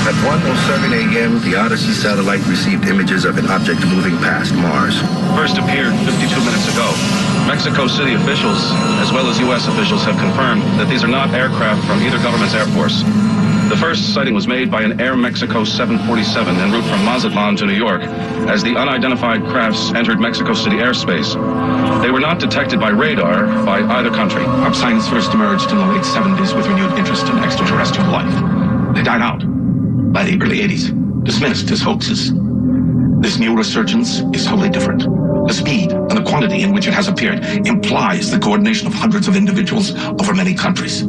At 1:07 a.m., the Odyssey satellite received images of an object moving past Mars. First appeared 52 minutes ago. Mexico City officials, as well as U.S. officials, have confirmed that these are not aircraft from either government's air force. The first sighting was made by an Air Mexico 747 en route from Mazatlan to New York as the unidentified crafts entered Mexico City airspace. They were not detected by radar by either country. Our science first emerged in the late 70s with renewed interest in extraterrestrial life. They died out by the early 80s, dismissed as hoaxes. This new resurgence is wholly different. The speed and the quantity in which it has appeared implies the coordination of hundreds of individuals over many countries.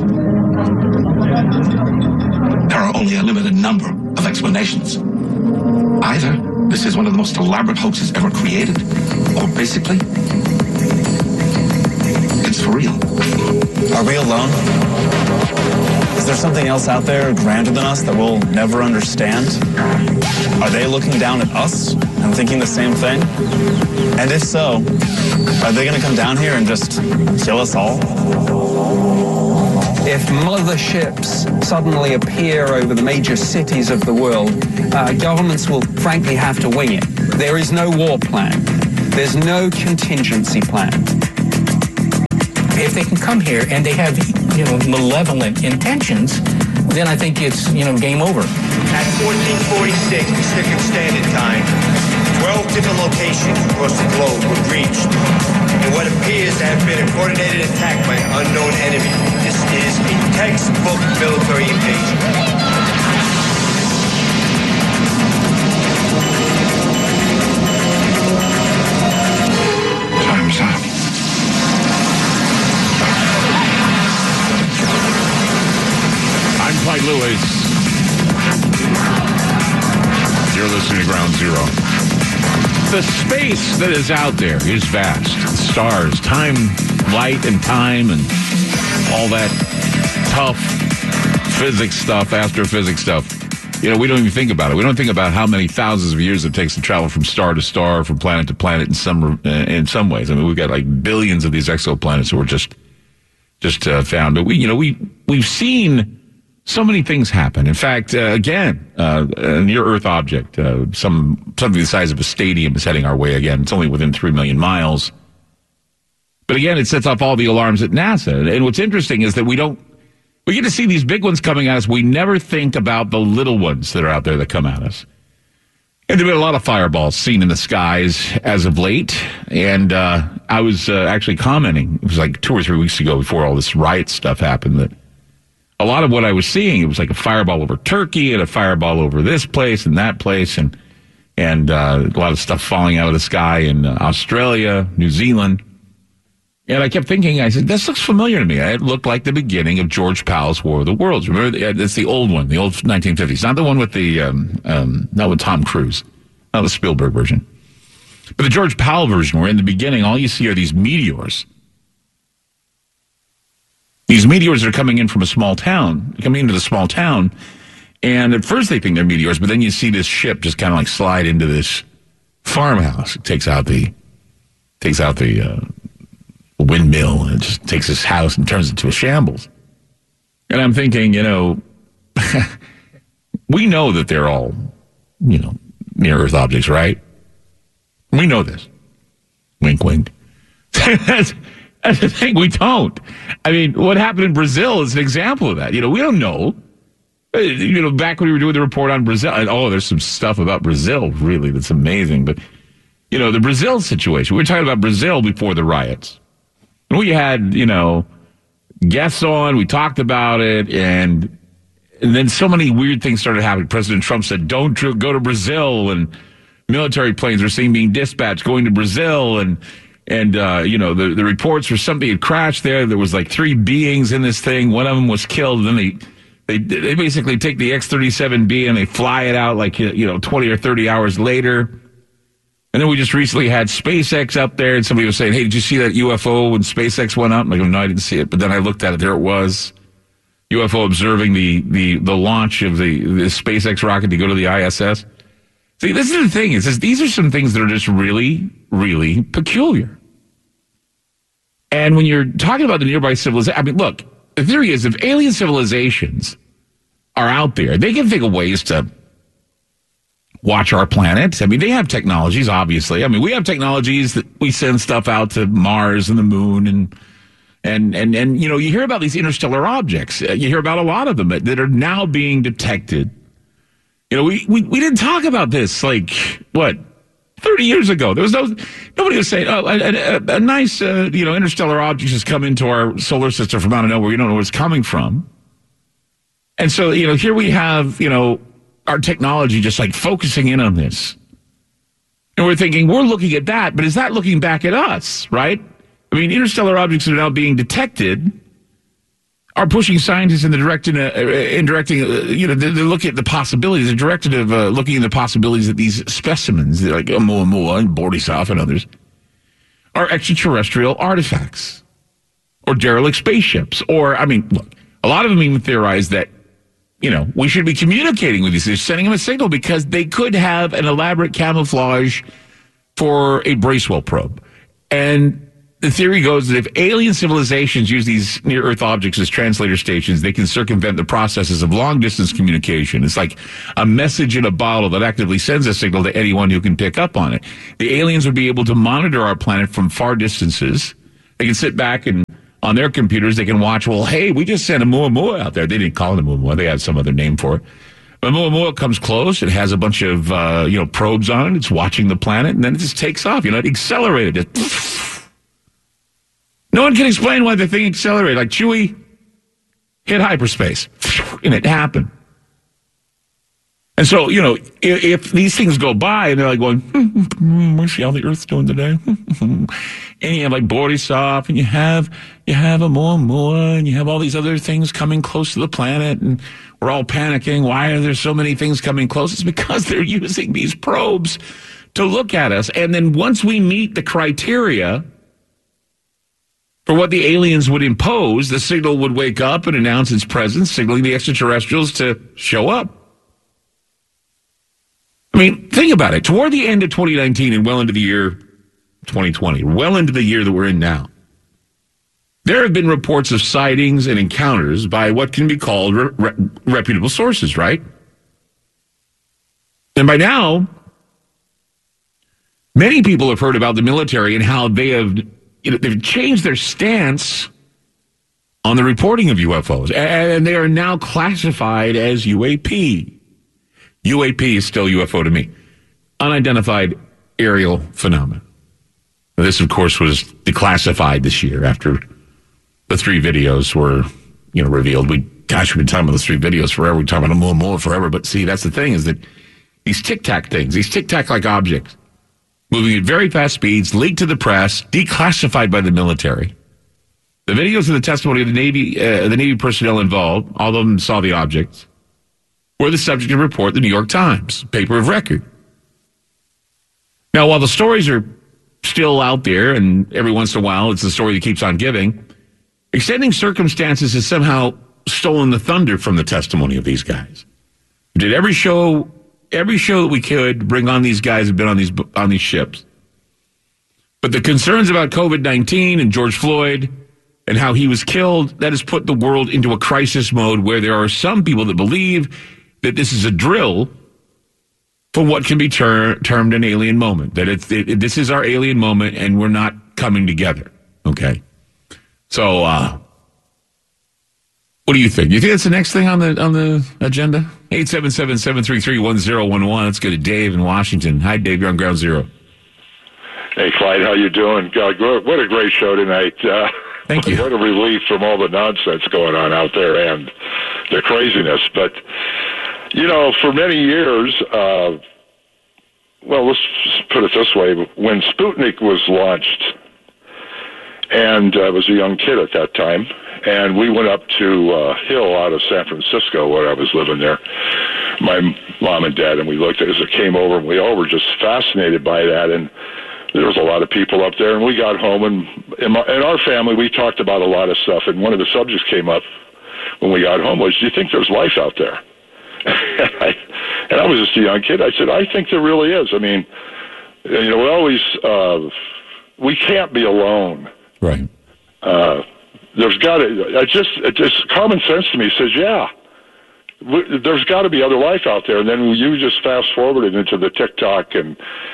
There are only a limited number of explanations. Either this is one of the most elaborate hoaxes ever created, or basically, it's for real. Are we alone? Is there something else out there grander than us that we'll never understand? Are they looking down at us and thinking the same thing? And if so, are they going to come down here and just kill us all? If motherships suddenly appear over the major cities of the world, governments will frankly have to wing it. There is no war plan. There's no contingency plan. If they can come here and they have, malevolent intentions, then I think it's, game over. At 14:46 Pacific Standard Time, 12 different locations across the globe were breached in what appears to have been a coordinated attack by an unknown enemy. This is a textbook military invasion. Time's up. I'm Clyde Lewis. You're listening to Ground Zero. The space that is out there is vast. Stars, time, light and time, and all that tough physics stuff, astrophysics stuff. We don't even think about it. We don't think about how many thousands of years it takes to travel from star to star, from planet to planet in some ways. I mean, we've got like billions of these exoplanets that were just found. But we've seen so many things happen. In fact, again, a near-Earth object, something the size of a stadium is heading our way again. It's only within 3 million miles. But again, it sets off all the alarms at NASA. And what's interesting is that we get to see these big ones coming at us. We never think about the little ones that are out there that come at us. And there have been a lot of fireballs seen in the skies as of late. And I was actually commenting, it was like 2 or 3 weeks ago before all this riot stuff happened, that a lot of what I was seeing, it was like a fireball over Turkey and a fireball over this place and that place, and a lot of stuff falling out of the sky in Australia, New Zealand. And I kept thinking, I said, this looks familiar to me. It looked like the beginning of George Powell's War of the Worlds. Remember, it's the old one, the old 1950s, not the one with not with Tom Cruise, not the Spielberg version, but the George Powell version, where in the beginning, all you see are these meteors. These meteors are coming in from a small town, coming into the small town, and at first they think they're meteors, but then you see this ship just kind of like slide into this farmhouse. It takes out the windmill, and it just takes this house and turns it to a shambles. And I'm thinking, we know that they're all, near-Earth objects, right? We know this. Wink, wink. That's the thing, we don't. I mean, what happened in Brazil is an example of that. We don't know. Back when we were doing the report on Brazil, and there's some stuff about Brazil, really, that's amazing. But, the Brazil situation, we were talking about Brazil before the riots. And we had, guests on, we talked about it, and then so many weird things started happening. President Trump said, don't go to Brazil, and military planes were seen being dispatched going to Brazil, and the reports were something had crashed there. There was like 3 beings in this thing. One of them was killed. And then they basically take the X-37B and they fly it out like, 20 or 30 hours later. And then we just recently had SpaceX up there, and somebody was saying, hey, did you see that UFO when SpaceX went up? I'm like, no, I didn't see it. But then I looked at it. There it was. UFO observing the launch of the SpaceX rocket to go to the ISS. See, this is the thing. It says these are some things that are just really, really peculiar. And when you're talking about the nearby civilization, I mean, look, the theory is if alien civilizations are out there. They can think of ways to watch our planet. I mean, they have technologies, obviously. I mean, we have technologies that we send stuff out to Mars and the moon and you know, you hear about these interstellar objects. You hear about a lot of them that are now being detected. You know, we didn't talk about this, like, what, 30 years ago. There was nobody was saying, oh, a nice, you know, interstellar object has come into our solar system from out of nowhere. We don't know where it's coming from. And so, you know, here we have, you know, our technology just like focusing in on this. And we're thinking, we're looking at that, but is that looking back at us, right? I mean, interstellar objects that are now being detected are pushing scientists in the directing, you know, they're looking at the possibilities. They're directed of looking at the possibilities that these specimens, like Oumuamua and Borisov and others, are extraterrestrial artifacts or derelict spaceships. Or, I mean, look, a lot of them even theorize that, you know, we should be communicating with these. They're sending them a signal because they could have an elaborate camouflage for a Bracewell probe. And the theory goes that if alien civilizations use these near-Earth objects as translator stations, they can circumvent the processes of long-distance communication. It's like a message in a bottle that actively sends a signal to anyone who can pick up on it. The aliens would be able to monitor our planet from far distances. They can sit back and on their computers, they can watch, well, hey, we just sent a Oumuamua out there. They didn't call it a Oumuamua. They had some other name for it. But Oumuamua comes close. It has a bunch of, you know, probes on it. It's watching the planet, and then it just takes off. You know, it accelerated. No one can explain why the thing accelerated. Like Chewie hit hyperspace, and it happened. And so, you know, if these things go by and they're like going, we see how the Earth's doing today. And you have like Borisov and you have a Oumuamua and you have all these other things coming close to the planet and we're all panicking. Why are there so many things coming close? It's because they're using these probes to look at us. And then once we meet the criteria for what the aliens would impose, the signal would wake up and announce its presence, signaling the extraterrestrials to show up. I mean, think about it. Toward the end of 2019 and well into the year 2020, well into the year that we're in now, there have been reports of sightings and encounters by what can be called reputable sources, right? And by now, many people have heard about the military and how they have, you know, they've changed their stance on the reporting of UFOs, and they are now classified as UAP. UAP is still UFO to me. Unidentified aerial phenomenon. Now, this, of course, was declassified this year after the 3 videos were, you know, revealed. We've been talking about the 3 videos forever. We're talking about Oumuamua forever. But see, that's the thing, is that these tic-tac things, these tic-tac-like objects, moving at very fast speeds, leaked to the press, declassified by the military. The videos of the testimony of the Navy personnel involved, all of them saw the objects, were the subject of a report, the New York Times, paper of record. Now, while the stories are still out there, and every once in a while it's the story that keeps on giving, extending circumstances has somehow stolen the thunder from the testimony of these guys. We did every show that we could bring on these guys who've been on these ships. But the concerns about COVID-19 and George Floyd and how he was killed, that has put the world into a crisis mode where there are some people that believe that this is a drill for what can be termed an alien moment, that this is our alien moment and we're not coming together. Okay. So, what do you think? You think that's the next thing on the agenda? 877-733-1011. Let's go to Dave in Washington. Hi, Dave. You're on Ground Zero. Hey, Clyde. How you doing? God, what a great show tonight. Thank you. What a relief from all the nonsense going on out there and the craziness. But, you know, for many years, well, let's put it this way. When Sputnik was launched, and I was a young kid at that time, and we went up to Hill out of San Francisco where I was living there, my mom and dad, and we looked at it as it came over, and we all were just fascinated by that. And there was a lot of people up there, and we got home, and in our family, we talked about a lot of stuff, and one of the subjects came up when we got home was, do you think there's life out there? And I was just a young kid. I said, I think there really is. I mean, you know, we can't be alone. Right. There's got to, just common sense to me says, yeah, there's got to be other life out there. And then you just fast forwarded into the TikTok and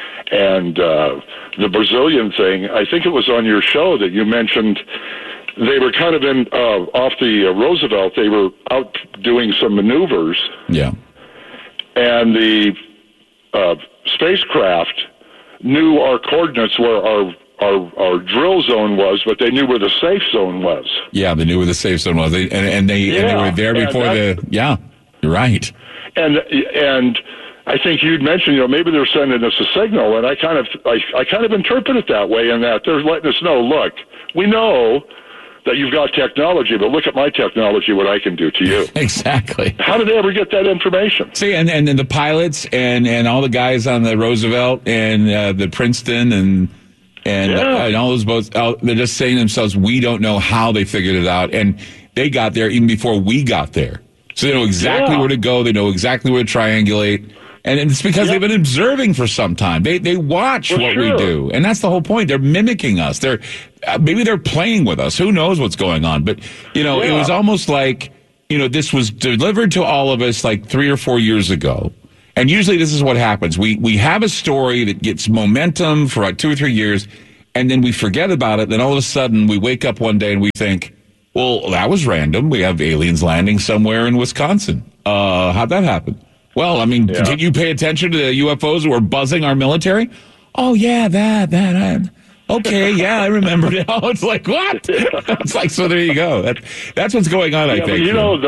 the Brazilian thing. I think it was on your show that you mentioned they were kind of off the Roosevelt. They were out doing some maneuvers. Yeah. And the spacecraft knew our coordinates where our drill zone was, but they knew where the safe zone was. Yeah, they knew where the safe zone was. They were there before yeah, you're right. And I think you'd mentioned, maybe they're sending us a signal, and I kind of interpret it that way, in that they're letting us know, look, we know that you've got technology, but look at my technology, what I can do to you. Exactly. How did they ever get that information? See, and the pilots and all the guys on the Roosevelt and the Princeton and all those boats, they're just saying to themselves, we don't know how they figured it out. And they got there even before we got there. So they know exactly where to go. They know exactly where to triangulate. And it's because they've been observing for some time. They watch what we do. And that's the whole point. They're mimicking us. Maybe they're playing with us. Who knows what's going on? But, it was almost like, this was delivered to all of us like 3 or 4 years ago. And usually this is what happens. We have a story that gets momentum for like 2 or 3 years, and then we forget about it. Then all of a sudden we wake up one day and we think, well, that was random. We have aliens landing somewhere in Wisconsin. How'd that happen? Well, did you pay attention to the UFOs that were buzzing our military? Oh, yeah, that. Okay, yeah, I remember now. It's like, what? It's like, so there you go. That's what's going on, I think. But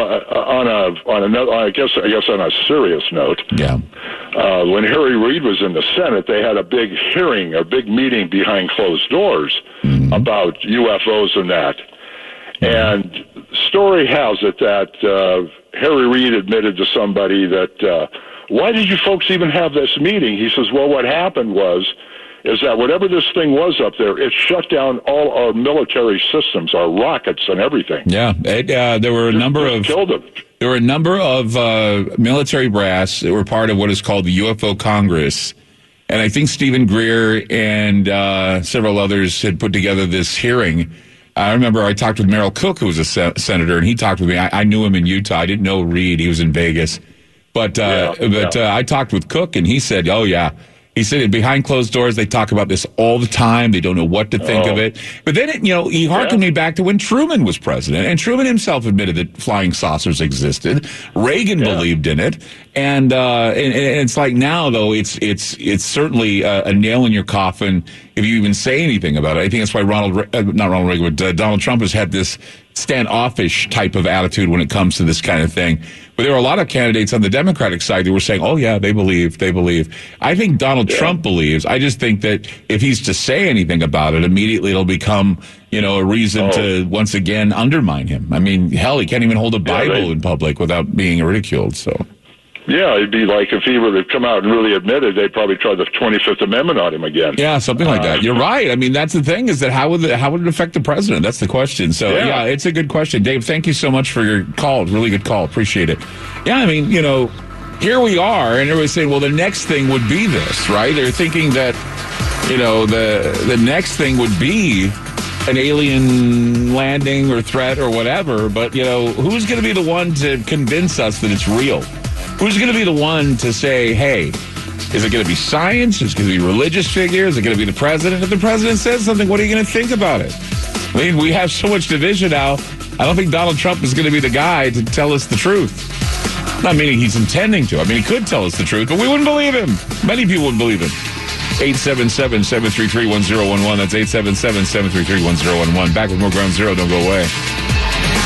I guess on a serious note, when Harry Reid was in the Senate, they had a big hearing, a big meeting behind closed doors about UFOs and that. And story has it that Harry Reid admitted to somebody that, why did you folks even have this meeting? He says, well, what happened is that whatever this thing was up there, it shut down all our military systems, our rockets and everything. Yeah, there were a number of killed them. There were a number of military brass that were part of what is called the UFO Congress. And I think Stephen Greer and several others had put together this hearing. I remember I talked with Merrill Cook, who was a senator, and he talked with me. I knew him in Utah. I didn't know Reid. He was in Vegas. But I talked with Cook, and he said, oh, yeah. He said behind closed doors, they talk about this all the time. They don't know what to think of it. But then, he hearkened me back to when Truman was president. And Truman himself admitted that flying saucers existed. Reagan believed in it. And it's like now, though, it's certainly a nail in your coffin if you even say anything about it. I think that's why Donald Trump has had this standoffish type of attitude when it comes to this kind of thing. But there were a lot of candidates on the Democratic side that were saying, oh, yeah, they believe. I think Donald Trump believes. I just think that if he's to say anything about it, immediately it'll become, a reason to once again undermine him. Hell, he can't even hold a Bible in public without being ridiculed, so. Yeah, it'd be like if he were to come out and really admit it, they'd probably try the 25th Amendment on him again. Yeah, something like that. You're right. That's the thing, is that how would it affect the president? That's the question. So, yeah, it's a good question. Dave, thank you so much for your call. Really good call. Appreciate it. Yeah, here we are, and everybody's saying, well, the next thing would be this, right? They're thinking that, the next thing would be an alien landing or threat or whatever, but, who's going to be the one to convince us that it's real? Who's going to be the one to say, hey, is it going to be science? Is it going to be religious figures? Is it going to be the president? If the president says something, what are you going to think about it? We have so much division now. I don't think Donald Trump is going to be the guy to tell us the truth. Not meaning he's intending to. He could tell us the truth, but we wouldn't believe him. Many people wouldn't believe him. 877-733-1011. That's 877-733-1011. Back with more Ground Zero. Don't go away.